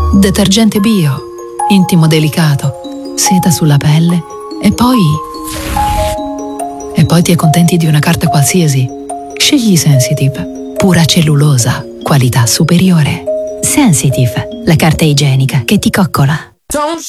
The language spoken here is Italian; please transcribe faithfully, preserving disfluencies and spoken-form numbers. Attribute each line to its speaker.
Speaker 1: Detergente bio, intimo delicato, seta sulla pelle e poi... E poi ti accontenti di una carta qualsiasi. Scegli Sensitive, pura cellulosa, qualità superiore.
Speaker 2: Sensitive, la carta igienica che ti coccola.
Speaker 3: Don't